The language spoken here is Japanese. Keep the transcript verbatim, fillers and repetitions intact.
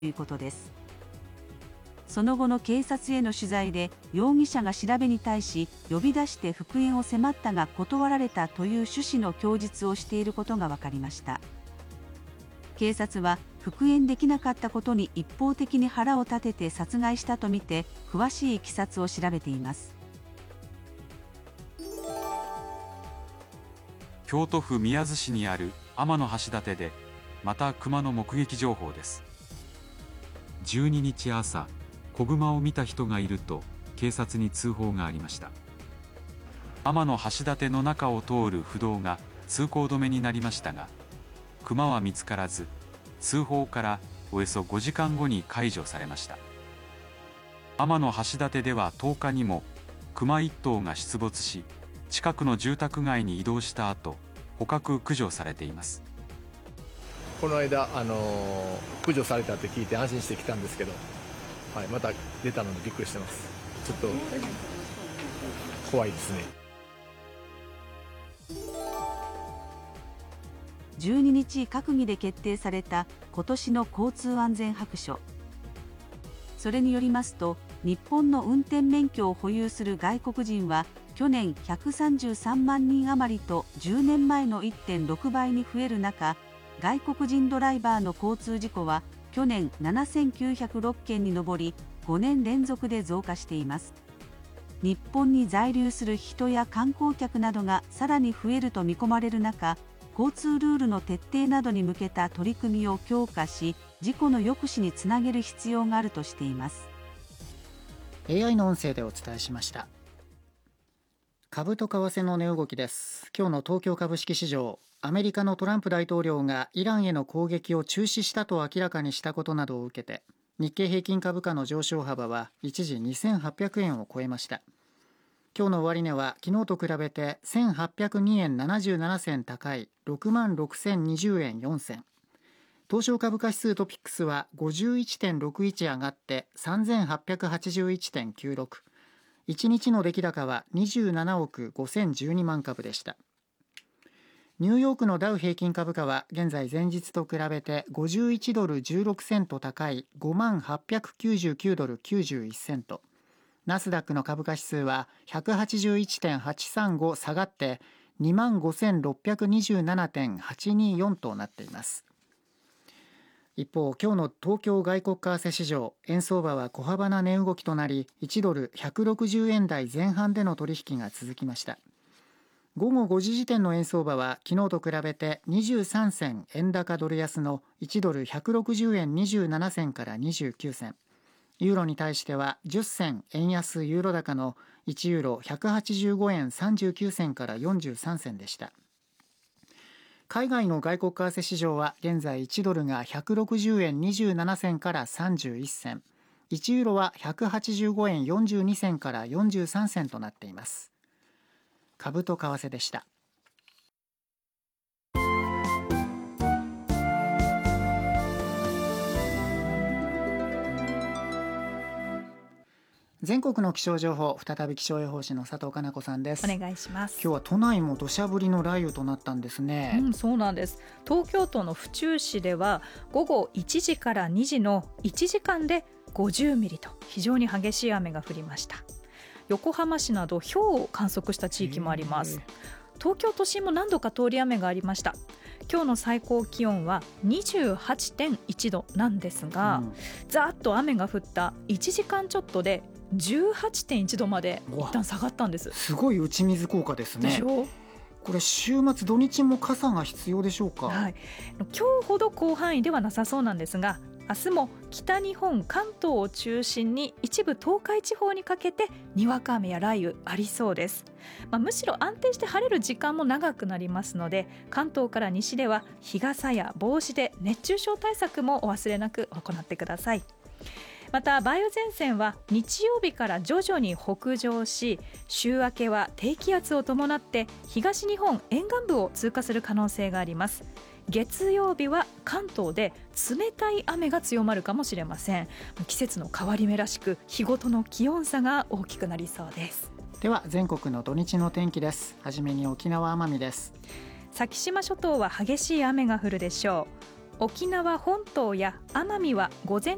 いうことです。その後の警察への取材で、容疑者が調べに対し、呼び出して復縁を迫ったが断られたという趣旨の供述をしていることが分かりました。警察は、復縁できなかったことに一方的に腹を立てて殺害したとみて、詳しい経緯を調べています。 京都府宮津市にある天橋立で、また熊の目撃情報です。じゅうににち朝、子熊を見た人がいると警察に通報がありました。天橋立の中を通る府道が通行止めになりましたが、熊は見つからず、通報からおよそごじかんごに解除されました。天橋立ではとおかにも熊いっとうが出没し、近くの住宅街に移動した後、捕獲駆除されています。 この間、あのー、駆除されたって聞いて安心してきたんですけど、はい、また出たのでびっくりしてます。ちょっと怖いですね。 じゅうににち閣議で決定された今年の交通安全白書。それによりますと、日本の運転免許を保有する外国人は去年ひゃくさんじゅうさんまんにん余りとじゅうねんまえの いってんろくばいに増える中、外国人ドライバーの交通事故は去年ななせんきゅうひゃくろっけんに上り、ごねん連続で増加しています。日本に在留する人や観光客などがさらに増えると見込まれる中、交通ルールの徹底などに向けた取り組みを強化し、事故の抑止につなげる必要があるとしています。 エーアイ の音声でお伝えしました。株と為替の値動きです。今日の東京株式市場、アメリカのトランプ大統領がイランへの攻撃を中止したと明らかにしたことなどを受けて、日経平均株価の上昇幅は一時にせんはっぴゃくえんを超えました。今日の終値は昨日と比べてせんはっぴゃくにえんななじゅうななせん高い ろくまんろくせんにじゅうえんよんせん。東証株価指数トピックスは ごじゅういってんろくいち 上がってさんぜんはっぴゃくはちじゅういってんきゅうろく。いちにちの出来高はにじゅうななおくごせんじゅうにまんかぶでした。ニューヨークのダウ平均株価は現在前日と比べてごじゅういちドルじゅうろくセント高い ごまんはっぴゃくきゅうじゅうきゅうドルきゅうじゅういちセント。ナスダックの株価指数は ひゃくはちじゅういってんはちさんご 下がって にまんごせんろっぴゃくにじゅうななてんはちによん となっています。一方、今日の東京外国為替市場、円相場は小幅な値動きとなり、いちドルひゃくろくじゅうえん台前半での取引が続きました。ごごごじ時点の円相場は昨日と比べてにじゅうさんせん円高ドル安のいちドルひゃくろくじゅうえんにじゅうななせんからにじゅうきゅうせん、ユーロに対してはじゅっせん円安ユーロ高のいちユーロひゃくはちじゅうごえんさんじゅうきゅうせんからよんじゅうさんせんでした。海外の外国為替市場は現在いちドルがひゃくろくじゅうえんにじゅうななせんからさんじゅういっせん、いちユーロはひゃくはちじゅうごえんよんじゅうにせんからよんじゅうさんせんとなっています。株と為替でした。全国の気象情報、再び気象予報士の佐藤かな子さんです。 お願いします。 今日は都内も土砂降りの雷雨となったんですね。 うん、そうなんです。東京都の府中市では午後いちじからにじのいちじかんでごじゅうミリと非常に激しい雨が降りました。横浜市などひょうを観測した地域もあります。東京都心も何度か通り雨がありました。今日の最高気温は にじゅうはちてんいちどなんですが、うん、ざーっと雨が降ったいちじかんちょっとでじゅうはちてんいちどまで一旦下がったんです。 すごい打ち水効果ですね。 でしょう。 これ週末土日も傘が必要でしょうか。 はい、今日ほど広範囲ではなさそうなんですが、明日も北日本関東を中心に一部東海地方にかけてにわか雨や雷雨ありそうです。まあ、むしろ安定して晴れる時間も長くなりますので、関東から西では日傘や帽子で熱中症対策もお忘れなく行ってください。また梅雨前線は日曜日から徐々に北上し、週明けは低気圧を伴って東日本沿岸部を通過する可能性があります。月曜日は関東で冷たい雨が強まるかもしれません。季節の変わり目らしく日ごとの気温差が大きくなりそうです。 では全国の土日の天気です。はじめに沖縄奄美です。 先島諸島は激しい雨が降るでしょう。沖縄本島や奄美は午前